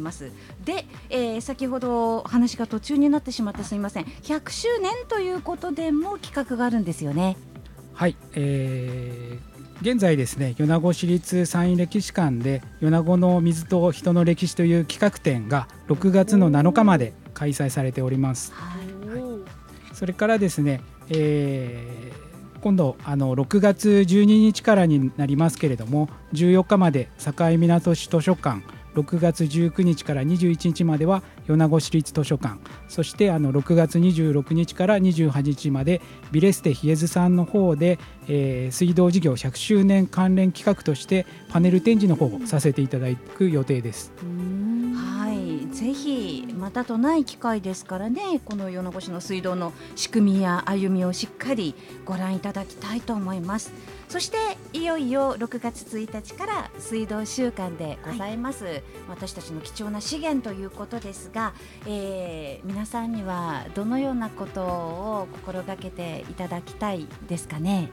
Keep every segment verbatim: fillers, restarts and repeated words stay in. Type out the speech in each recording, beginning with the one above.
ます。で、えー、先ほど話が途中になってしまってすみません。ひゃくしゅうねんということでも企画があるんですよね。 はい、えー、現在ですね、米子市立山陰歴史館で米子の水と人の歴史という企画展がろくがつのなのかまで開催されております。はい、それからですね、えー今度あのろくがつじゅうににちからになりますけれども、じゅうよっかまで境港市図書館、ろくがつじゅうくにちからにじゅういちにちまでは米子市立図書館、そしてあのろくがつにじゅうろくにちからにじゅうはちにちまでビレステヒエズさんの方で、えー、水道事業ひゃくしゅうねん関連企画としてパネル展示の方をさせていただく予定です。 はい、ぜひまたとない機会ですからね、この米子市の水道の仕組みや歩みをしっかりご覧いただきたいと思います。そしていよいよろくがつついたちから水道週間でございます。はい、私たちの貴重な資源ということですが、えー、皆さんにはどのようなことを心がけていただきたいですかね。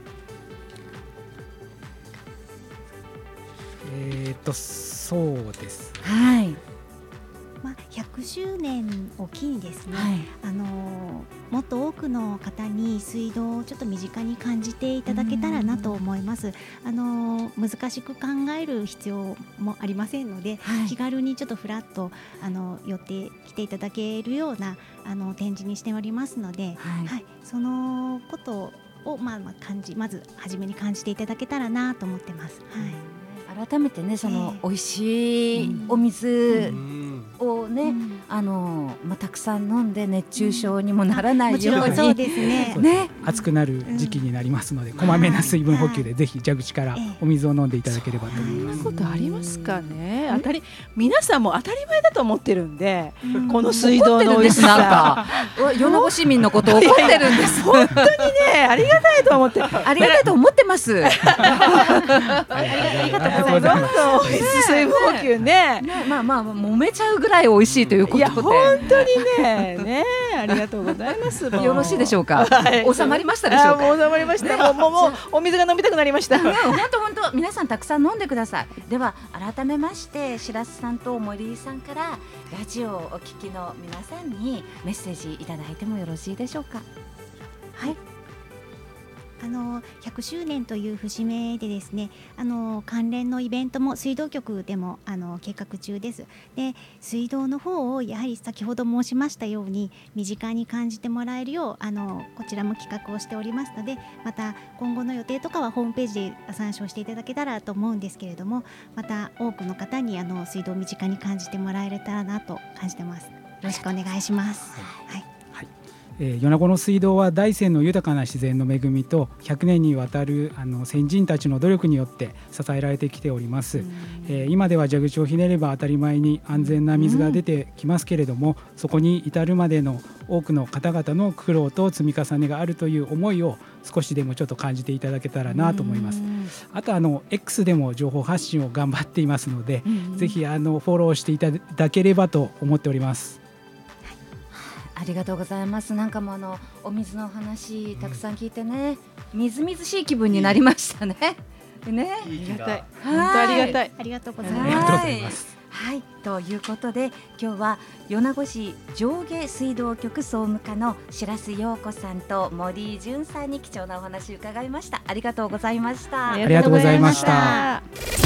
えーとそうです、 はい、 まあ、ひゃくしゅうねんを機にですね、はい、あのもっと多くの方に水道をちょっと身近に感じていただけたらなと思います。あの難しく考える必要もありませんので、はい、気軽にちょっとフラッとあの寄ってきていただけるようなあの展示にしておりますので、はいはい、そのことをまあまあ感じまず初めに感じていただけたらなと思ってます。はい、 改めてね、その美味しいお水をね、うん、あのまあ、たくさん飲んで熱中症にもならないように、 そうですね、 ね、暑くなる時期になりますので、うん、こまめな水分補給でぜひ蛇口からお水を飲んでいただければと思います。 そんなことありますかね。当たり皆さんも当たり前だと思ってるんで、うん、この水道の美味しさ、 米子市民のことを怒ってるんです。 本当にね、ありがたいと思ってありがたいと思ってます。 ありがとうございます。どんどん水分補給ね、 ね、まあまあ揉めちゃうぐらい美味しいということで、いや本当にね、ね、ありがとうございます。 よろしいでしょうか。はい、収まりましたでしょうか。 もう収まりました。もうもうもうお水が飲みたくなりました。 本当本当皆さんたくさん飲んでください。では改めまして白洲さんと森井さんからラジオをお聞きの皆さんにメッセージいただいてもよろしいでしょうか。 はい。あのひゃくしゅうねんという節目でですね、あの関連のイベントも水道局でもあの計画中です。で、水道の方をやはり先ほど申しましたように身近に感じてもらえるようあのこちらも企画をしておりますので、また今後の予定とかはホームページで参照していただけたらと思うんですけれども、また多くの方にあの水道を身近に感じてもらえたらなと感じてます。よろしくお願いします。はい。 えー、米子の水道は大山の豊かな自然の恵みとひゃくねんにわたるあの先人たちの努力によって支えられてきております。えー、今では蛇口をひねれば当たり前に安全な水が出てきますけれども、そこに至るまでの多くの方々の苦労と積み重ねがあるという思いを少しでもちょっと感じていただけたらなと思います。あとあの X でも情報発信を頑張っていますので、ぜひあのフォローしていただければと思っております。 ありがとうございます。なんかもあのお水の話たくさん聞いてね、みずみずしい気分になりましたね。ね、 ありがたい。本当ありがたい。 ありがとうございます。 ありがとうございます。 はい、ということで今日は米子市上下水道局総務課の白洲陽子さんと森井純さんに貴重なお話を伺いました。ありがとうございました。 ありがとうございました。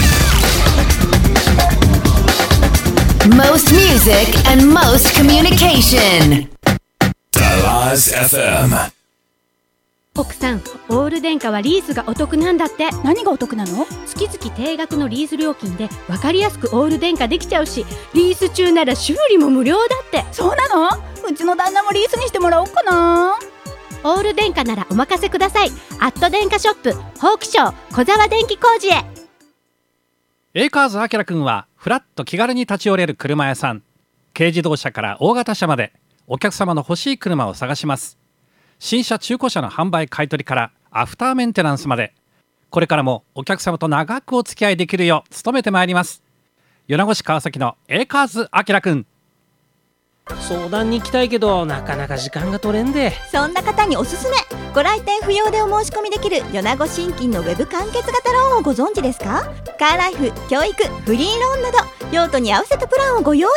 Most music and most communication. Dallas エフエム。 奥さん、オール電化はリースがお得なんだって。 何がお得なの？ 月々定額のリース料金で分かりやすくオール電化できちゃうし、リース中なら修理も無料だって。 そうなの？うちの旦那もリースにしてもらおうかな。 オール電化ならお任せください。アット電化ショップ宝亀町小沢電気工事へ。 エーカーズあきらくんはフラッと気軽に立ち寄れる車屋さん。軽自動車から大型車までお客様の欲しい車を探します。新車中古車の販売買取からアフターメンテナンスまで、これからもお客様と長くお付き合いできるよう努めてまいります。米子市川崎のエーカーズあきらくん。 相談に行きたいけどなかなか時間が取れんで。 そんな方におすすめ、ご来店不要でお申し込みできる米子信金のウェブ完結型ローンをご存知ですか？カーライフ、教育、フリーローンなど用途に合わせたプランをご用意。